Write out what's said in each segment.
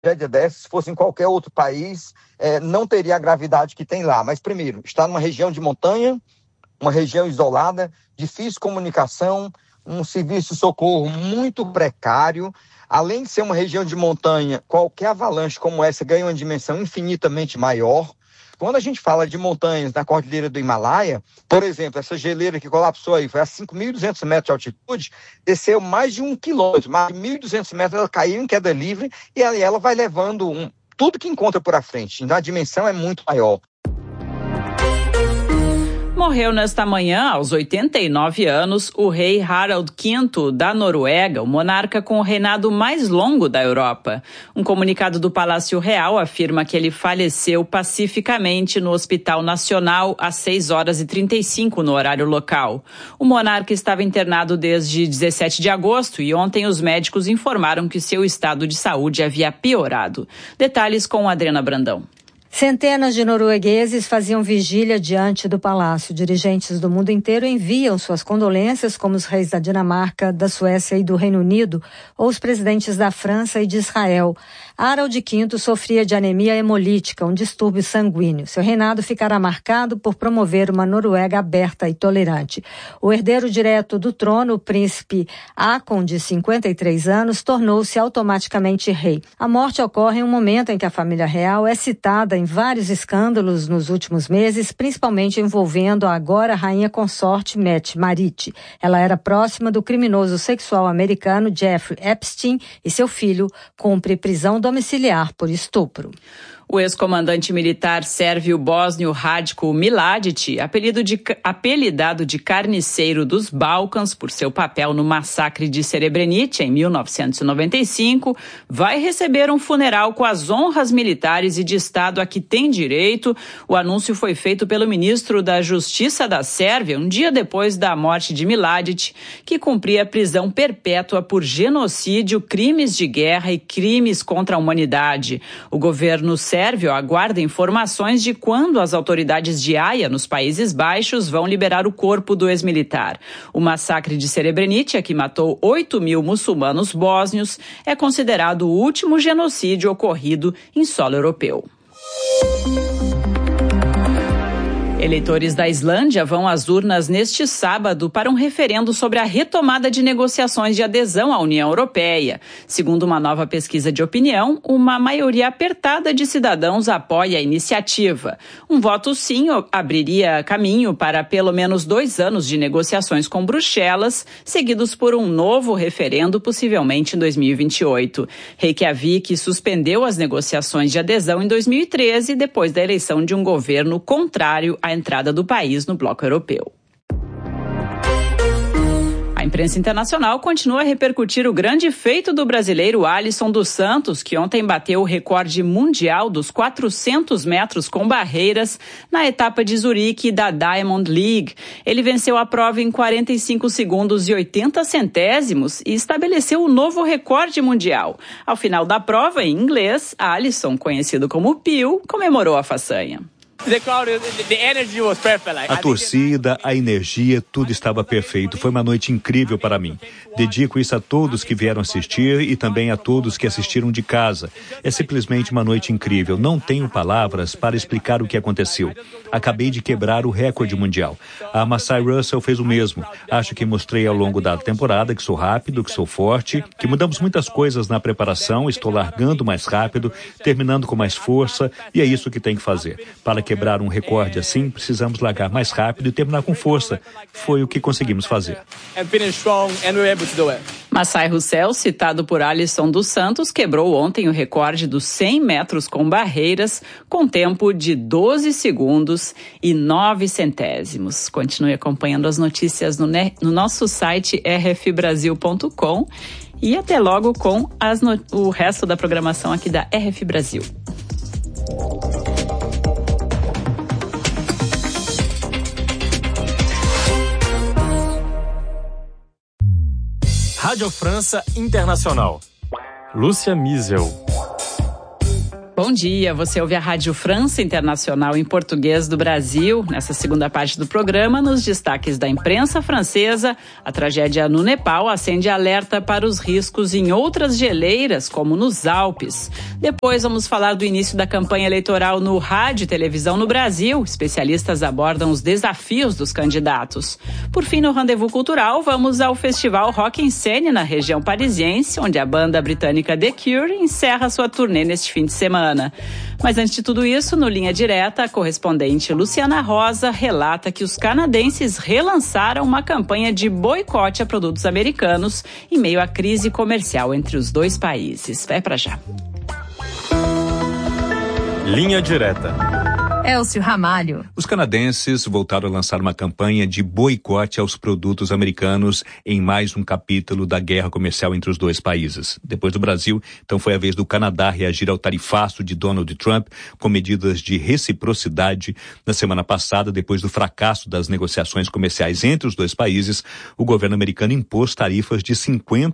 tragédia dessa, se fosse em qualquer outro país, não teria a gravidade que tem lá. Mas, primeiro, está numa região de montanha, uma região isolada, difícil comunicação, um serviço de socorro muito precário. Além de ser uma região de montanha, qualquer avalanche como essa ganha uma dimensão infinitamente maior. Quando a gente fala de montanhas na Cordilheira do Himalaia, por exemplo, essa geleira que colapsou aí, foi a 5.200 metros de altitude, desceu mais de 1 quilômetro, mais de 1.200 metros, ela caiu em queda livre e ela vai levando tudo que encontra por à frente. Então a dimensão é muito maior. Morreu nesta manhã, aos 89 anos, o rei Harald V da Noruega, o monarca com o reinado mais longo da Europa. Um comunicado do Palácio Real afirma que ele faleceu pacificamente no Hospital Nacional às 6h35 no horário local. O monarca estava internado desde 17 de agosto e ontem os médicos informaram que seu estado de saúde havia piorado. Detalhes com Adriana Brandão. Centenas de noruegueses faziam vigília diante do palácio. Dirigentes do mundo inteiro enviam suas condolências, como os reis da Dinamarca, da Suécia e do Reino Unido, ou os presidentes da França e de Israel. Harald V sofria de anemia hemolítica, um distúrbio sanguíneo. Seu reinado ficará marcado por promover uma Noruega aberta e tolerante. O herdeiro direto do trono, o príncipe Haakon, de 53 anos, tornou-se automaticamente rei. A morte ocorre em um momento em que a família real é citada em vários escândalos nos últimos meses, principalmente envolvendo a agora rainha consorte Mette Marit. Ela era próxima do criminoso sexual americano Jeffrey Epstein e seu filho cumpre prisão domiciliar por estupro. O ex-comandante militar sérvio bósnio Ratko Mladic, apelidado de Carniceiro dos Balcãs por seu papel no massacre de Srebrenica em 1995, vai receber um funeral com as honras militares e de Estado a que tem direito. O anúncio foi feito pelo ministro da Justiça da Sérvia, um dia depois da morte de Mladic, que cumpria prisão perpétua por genocídio, crimes de guerra e crimes contra a humanidade. O governo sérvio aguarda informações de quando as autoridades de Haia, nos Países Baixos, vão liberar o corpo do ex-militar. O massacre de Srebrenica, que matou 8.000 muçulmanos bósnios, é considerado o último genocídio ocorrido em solo europeu. Eleitores da Islândia vão às urnas neste sábado para um referendo sobre a retomada de negociações de adesão à União Europeia. Segundo uma nova pesquisa de opinião, uma maioria apertada de cidadãos apoia a iniciativa. Um voto sim abriria caminho para pelo menos 2 anos de negociações com Bruxelas, seguidos por um novo referendo, possivelmente em 2028. Reykjavik suspendeu as negociações de adesão em 2013, depois da eleição de um governo contrário à entrada do país no bloco europeu. A imprensa internacional continua a repercutir o grande feito do brasileiro Alisson dos Santos, que ontem bateu o recorde mundial dos 400 metros com barreiras na etapa de Zurique da Diamond League. Ele venceu a prova em 45 segundos e 80 centésimos e estabeleceu o novo recorde mundial. Ao final da prova, em inglês, Alisson, conhecido como Pio, comemorou a façanha. A torcida, a energia, tudo estava perfeito. Foi uma noite incrível para mim. Dedico isso a todos que vieram assistir e também a todos que assistiram de casa. É simplesmente uma noite incrível. Não tenho palavras para explicar o que aconteceu. Acabei de quebrar o recorde mundial. A Massai Russell fez o mesmo. Acho que mostrei ao longo da temporada que sou rápido, que sou forte, que mudamos muitas coisas na preparação. Estou largando mais rápido, terminando com mais força, e é isso que tem que fazer. Para quebrar um recorde assim, precisamos largar mais rápido e terminar com força. Foi o que conseguimos fazer. Massai Russell, citado por Alisson dos Santos, quebrou ontem o recorde dos 100 metros com barreiras, com tempo de 12 segundos e 9 centésimos. Continue acompanhando as notícias no nosso site rfbrasil.com e até logo com o resto da programação aqui da RF Brasil. Rádio França Internacional. Lúcia Miesel. Bom bom dia. Você ouve a Rádio França Internacional em português do Brasil. Nessa segunda parte do programa, nos destaques da imprensa francesa, a tragédia no Nepal acende alerta para os riscos em outras geleiras, como nos Alpes. Depois vamos falar do início da campanha eleitoral no rádio e televisão no Brasil. Especialistas abordam os desafios dos candidatos. Por fim, no Rendezvous Cultural, vamos ao Festival Rock en Seine na região parisiense, onde a banda britânica The Cure encerra sua turnê neste fim de semana. Mas antes de tudo isso, no Linha Direta, a correspondente Luciana Rosa relata que os canadenses relançaram uma campanha de boicote a produtos americanos em meio à crise comercial entre os dois países. Vai pra já. Linha Direta. Elcio Ramalho. Os canadenses voltaram a lançar uma campanha de boicote aos produtos americanos em mais um capítulo da guerra comercial entre os dois países. Depois do Brasil, então foi a vez do Canadá reagir ao tarifaço de Donald Trump com medidas de reciprocidade. Na semana passada, depois do fracasso das negociações comerciais entre os dois países, o governo americano impôs tarifas de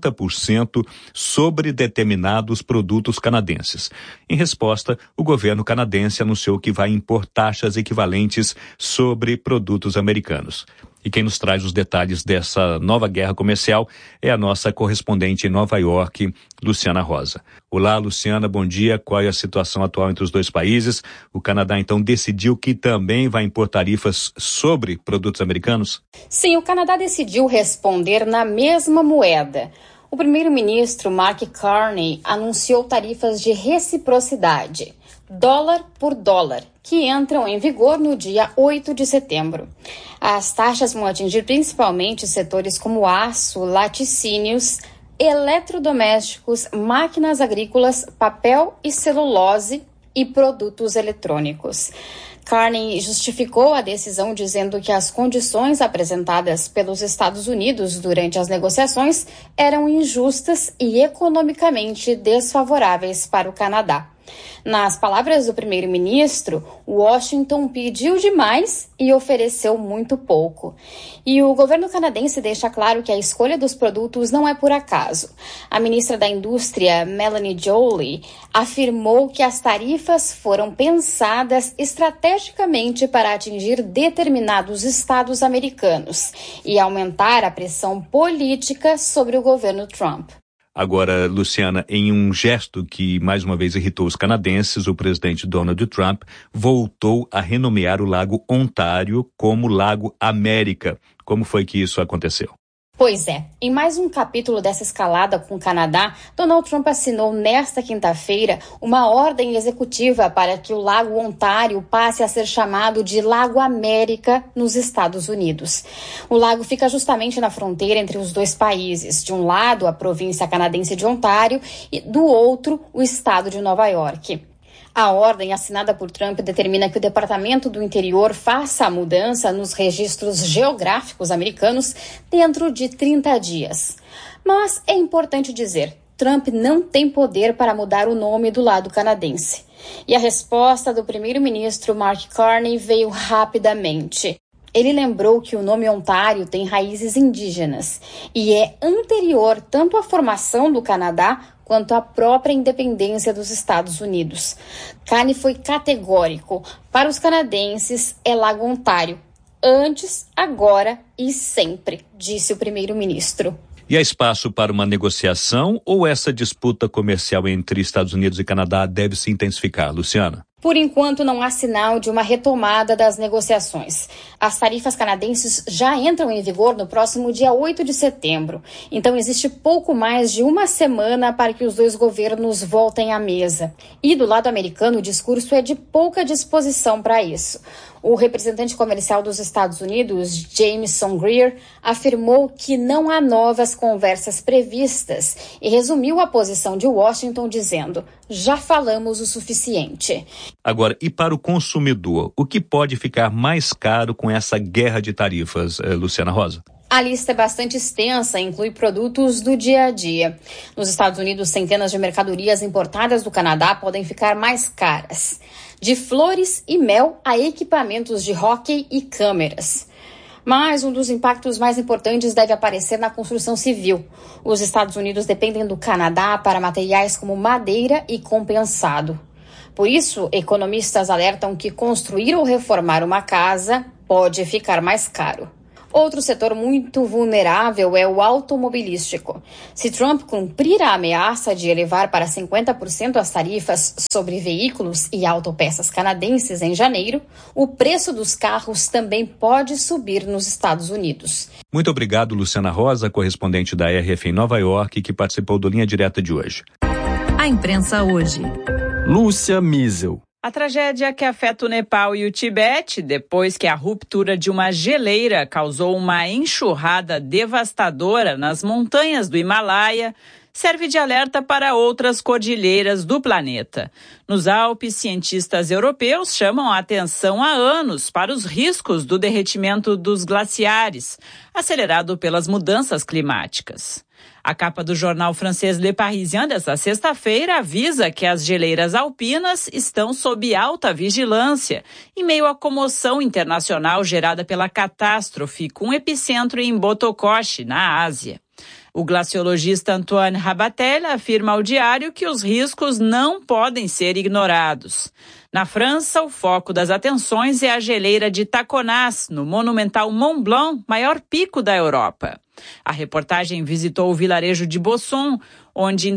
50% sobre determinados produtos canadenses. Em resposta, o governo canadense anunciou que vai impor taxas equivalentes sobre produtos americanos. E quem nos traz os detalhes dessa nova guerra comercial é a nossa correspondente em Nova York, Luciana Rosa. Olá, Luciana, bom dia. Qual é a situação atual entre os dois países? O Canadá, então, decidiu que também vai impor tarifas sobre produtos americanos? Sim, o Canadá decidiu responder na mesma moeda. O primeiro-ministro Mark Carney anunciou tarifas de reciprocidade, dólar por dólar, que entram em vigor no dia 8 de setembro. As taxas vão atingir principalmente setores como aço, laticínios, eletrodomésticos, máquinas agrícolas, papel e celulose e produtos eletrônicos. Carney justificou a decisão dizendo que as condições apresentadas pelos Estados Unidos durante as negociações eram injustas e economicamente desfavoráveis para o Canadá. Nas palavras do primeiro-ministro, Washington pediu demais e ofereceu muito pouco. E o governo canadense deixa claro que a escolha dos produtos não é por acaso. A ministra da Indústria, Melanie Joly, afirmou que as tarifas foram pensadas estrategicamente para atingir determinados estados americanos e aumentar a pressão política sobre o governo Trump. Agora, Luciana, em um gesto que mais uma vez irritou os canadenses, o presidente Donald Trump voltou a renomear o Lago Ontário como Lago América. Como foi que isso aconteceu? Pois é, em mais um capítulo dessa escalada com o Canadá, Donald Trump assinou nesta quinta-feira uma ordem executiva para que o Lago Ontário passe a ser chamado de Lago América nos Estados Unidos. O lago fica justamente na fronteira entre os dois países, de um lado a província canadense de Ontário e do outro o estado de Nova York. A ordem assinada por Trump determina que o Departamento do Interior faça a mudança nos registros geográficos americanos dentro de 30 dias. Mas é importante dizer, Trump não tem poder para mudar o nome do lado canadense. E a resposta do primeiro-ministro Mark Carney veio rapidamente. Ele lembrou que o nome Ontário tem raízes indígenas e é anterior tanto à formação do Canadá quanto à própria independência dos Estados Unidos. Carney foi categórico. Para os canadenses, é Lago Ontário. Antes, agora e sempre, disse o primeiro-ministro. E há espaço para uma negociação ou essa disputa comercial entre Estados Unidos e Canadá deve se intensificar, Luciana? Por enquanto, não há sinal de uma retomada das negociações. As tarifas canadenses já entram em vigor no próximo dia 8 de setembro. Então, existe pouco mais de uma semana para que os dois governos voltem à mesa. E do lado americano, o discurso é de pouca disposição para isso. O representante comercial dos Estados Unidos, Jameson Greer, afirmou que não há novas conversas previstas e resumiu a posição de Washington dizendo: já falamos o suficiente. Agora, e para o consumidor, o que pode ficar mais caro com essa guerra de tarifas, Luciana Rosa? A lista é bastante extensa e inclui produtos do dia a dia. Nos Estados Unidos, centenas de mercadorias importadas do Canadá podem ficar mais caras. De flores e mel a equipamentos de hóquei e câmeras. Mas um dos impactos mais importantes deve aparecer na construção civil. Os Estados Unidos dependem do Canadá para materiais como madeira e compensado. Por isso, economistas alertam que construir ou reformar uma casa pode ficar mais caro. Outro setor muito vulnerável é o automobilístico. Se Trump cumprir a ameaça de elevar para 50% as tarifas sobre veículos e autopeças canadenses em janeiro, o preço dos carros também pode subir nos Estados Unidos. Muito obrigado, Luciana Rosa, correspondente da RF em Nova York, que participou do Linha Direta de hoje. A imprensa hoje. Lúcia Miesel. A tragédia que afeta o Nepal e o Tibete, depois que a ruptura de uma geleira causou uma enxurrada devastadora nas montanhas do Himalaia, serve de alerta para outras cordilheiras do planeta. Nos Alpes, cientistas europeus chamam a atenção há anos para os riscos do derretimento dos glaciares, acelerado pelas mudanças climáticas. A capa do jornal francês Le Parisien desta sexta-feira avisa que as geleiras alpinas estão sob alta vigilância, em meio à comoção internacional gerada pela catástrofe, com epicentro em Botokoshi, na Ásia. O glaciologista Antoine Rabatel afirma ao Diário que os riscos não podem ser ignorados. Na França, o foco das atenções é a geleira de Taconaz, no monumental Mont Blanc, maior pico da Europa. A reportagem visitou o vilarejo de Bosson, onde em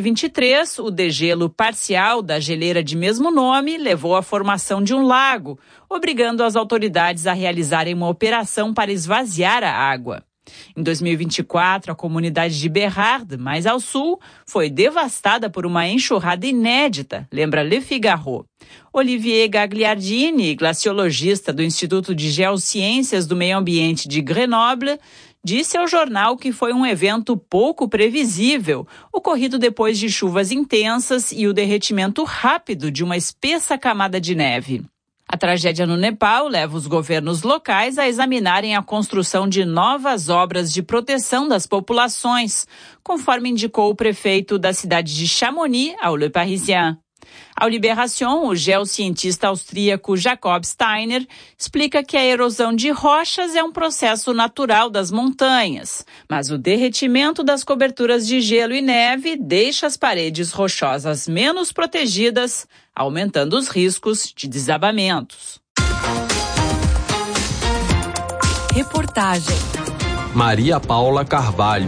2023 o degelo parcial da geleira de mesmo nome levou à formação de um lago, obrigando as autoridades a realizarem uma operação para esvaziar a água. Em 2024, a comunidade de Bérardes, mais ao sul, foi devastada por uma enxurrada inédita, lembra Le Figaro. Olivier Gagliardini, glaciologista do Instituto de Geociências do Meio Ambiente de Grenoble, disse ao jornal que foi um evento pouco previsível, ocorrido depois de chuvas intensas e o derretimento rápido de uma espessa camada de neve. A tragédia no Nepal leva os governos locais a examinarem a construção de novas obras de proteção das populações, conforme indicou o prefeito da cidade de Chamonix ao Le Parisien. Ao Libération, o geocientista austríaco Jakob Steiner explica que a erosão de rochas é um processo natural das montanhas, mas o derretimento das coberturas de gelo e neve deixa as paredes rochosas menos protegidas, aumentando os riscos de desabamentos. Reportagem. Maria Paula Carvalho.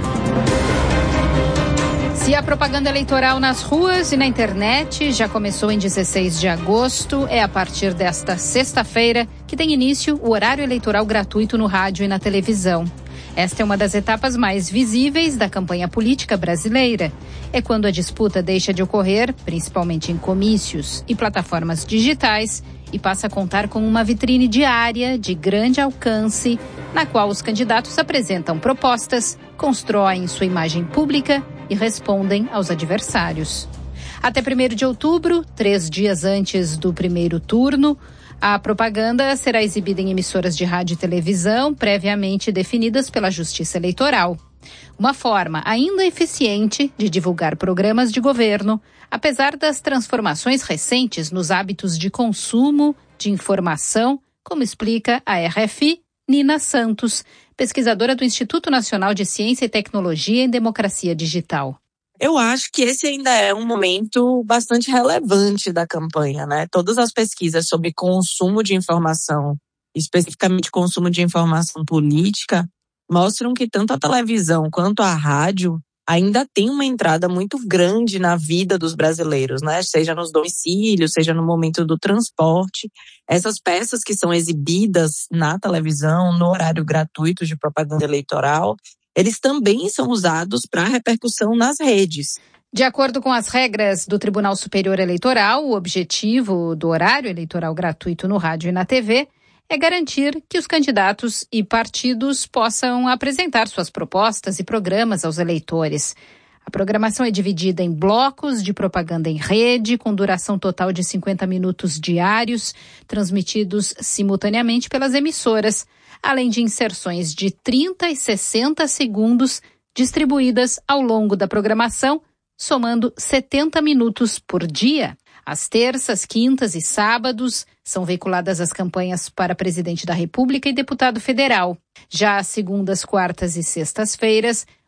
Se a propaganda eleitoral nas ruas e na internet já começou em 16 de agosto, é a partir desta sexta-feira que tem início o horário eleitoral gratuito no rádio e na televisão. Esta é uma das etapas mais visíveis da campanha política brasileira. É quando a disputa deixa de ocorrer, principalmente em comícios e plataformas digitais, e passa a contar com uma vitrine diária de grande alcance, na qual os candidatos apresentam propostas, constroem sua imagem pública e respondem aos adversários. Até 1º de outubro, 3 dias antes do primeiro turno, a propaganda será exibida em emissoras de rádio e televisão previamente definidas pela Justiça Eleitoral. Uma forma ainda eficiente de divulgar programas de governo, apesar das transformações recentes nos hábitos de consumo de informação, como explica a RFI, Nina Santos, pesquisadora do Instituto Nacional de Ciência e Tecnologia em Democracia Digital. Eu acho que esse ainda é um momento bastante relevante da campanha, né? Todas as pesquisas sobre consumo de informação, especificamente consumo de informação política, mostram que tanto a televisão quanto a rádio ainda tem uma entrada muito grande na vida dos brasileiros, né? Seja nos domicílios, seja no momento do transporte. Essas peças que são exibidas na televisão, no horário gratuito de propaganda eleitoral, eles também são usados para repercussão nas redes. De acordo com as regras do Tribunal Superior Eleitoral, o objetivo do horário eleitoral gratuito no rádio e na TV é garantir que os candidatos e partidos possam apresentar suas propostas e programas aos eleitores. A programação é dividida em blocos de propaganda em rede, com duração total de 50 minutos diários, transmitidos simultaneamente pelas emissoras, além de inserções de 30 e 60 segundos distribuídas ao longo da programação, somando 70 minutos por dia. Às terças, quintas e sábados são veiculadas as campanhas para presidente da República e deputado federal. Já às segundas, quartas e sextas-feiras,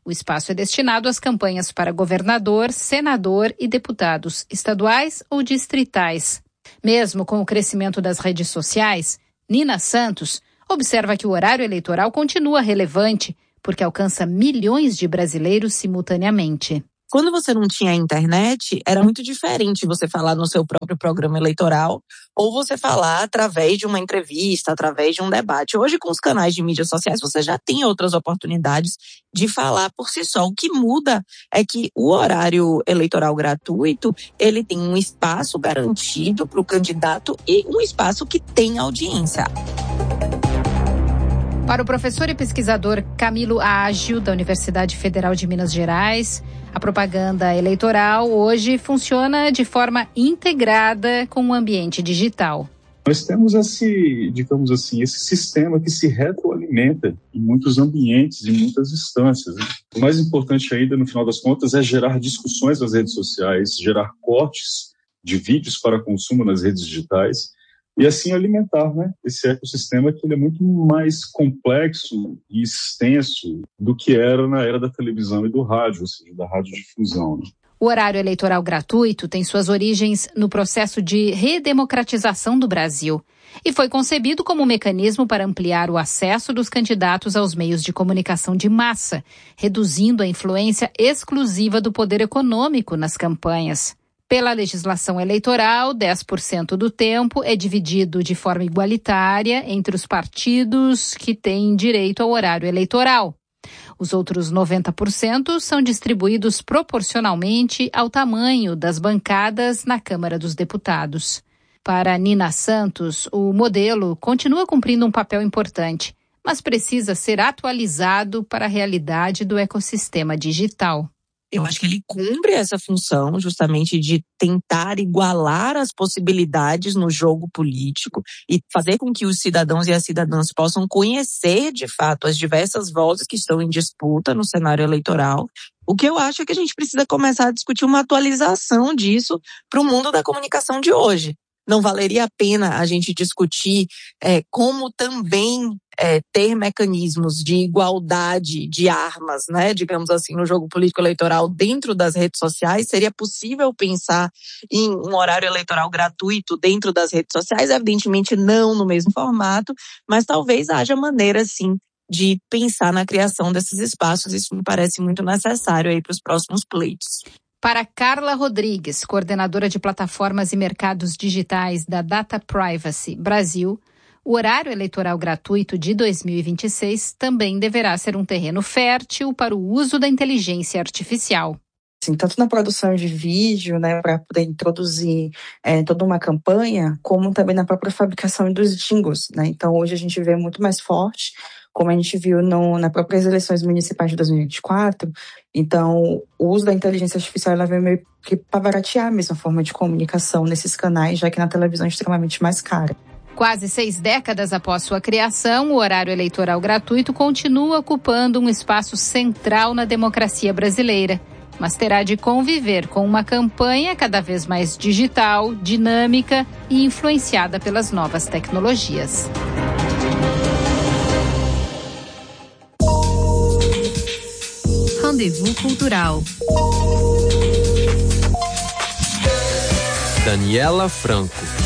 O espaço é destinado às campanhas para governador, senador e deputados estaduais ou distritais. Mesmo com o crescimento das redes sociais, Nina Santos observa que o horário eleitoral continua relevante porque alcança milhões de brasileiros simultaneamente. Quando você não tinha internet, era muito diferente você falar no seu próprio programa eleitoral ou você falar através de uma entrevista, através de um debate. Hoje, com os canais de mídias sociais, você já tem outras oportunidades de falar por si só. O que muda é que o horário eleitoral gratuito, ele tem um espaço garantido para o candidato e um espaço que tem audiência. Para o professor e pesquisador Camilo Ágio, da Universidade Federal de Minas Gerais, a propaganda eleitoral hoje funciona de forma integrada com o ambiente digital. Nós temos esse sistema que se retroalimenta em muitos ambientes, em muitas instâncias. O mais importante ainda, no final das contas, é gerar discussões nas redes sociais, gerar cortes de vídeos para consumo nas redes digitais, e assim alimentar, esse ecossistema que ele é muito mais complexo e extenso do que era na era da televisão e do rádio, ou seja, da radiodifusão. O horário eleitoral gratuito tem suas origens no processo de redemocratização do Brasil e foi concebido como um mecanismo para ampliar o acesso dos candidatos aos meios de comunicação de massa, reduzindo a influência exclusiva do poder econômico nas campanhas. Pela legislação eleitoral, 10% do tempo é dividido de forma igualitária entre os partidos que têm direito ao horário eleitoral. Os outros 90% são distribuídos proporcionalmente ao tamanho das bancadas na Câmara dos Deputados. Para Nina Santos, o modelo continua cumprindo um papel importante, mas precisa ser atualizado para a realidade do ecossistema digital. Eu acho que ele cumpre essa função justamente de tentar igualar as possibilidades no jogo político e fazer com que os cidadãos e as cidadãs possam conhecer, de fato, as diversas vozes que estão em disputa no cenário eleitoral. O que eu acho é que a gente precisa começar a discutir uma atualização disso para o mundo da comunicação de hoje. Não valeria a pena a gente discutir como também ter mecanismos de igualdade de armas, digamos assim, no jogo político eleitoral dentro das redes sociais? Seria possível pensar em um horário eleitoral gratuito dentro das redes sociais? Evidentemente não no mesmo formato, mas talvez haja maneira, sim, de pensar na criação desses espaços. Isso me parece muito necessário aí para os próximos pleitos. Para Carla Rodrigues, coordenadora de plataformas e mercados digitais da Data Privacy Brasil, o horário eleitoral gratuito de 2026 também deverá ser um terreno fértil para o uso da inteligência artificial. Sim, tanto na produção de vídeo, para poder introduzir toda uma campanha, como também na própria fabricação dos jingles, Então, hoje a gente vê muito mais forte, como a gente viu nas próprias eleições municipais de 2024. Então, o uso da inteligência artificial ela veio meio que para baratear a mesma forma de comunicação nesses canais, já que na televisão é extremamente mais cara. Quase 6 décadas após sua criação, o horário eleitoral gratuito continua ocupando um espaço central na democracia brasileira, mas terá de conviver com uma campanha cada vez mais digital, dinâmica e influenciada pelas novas tecnologias. Rendezvous Cultural. Daniela Franco.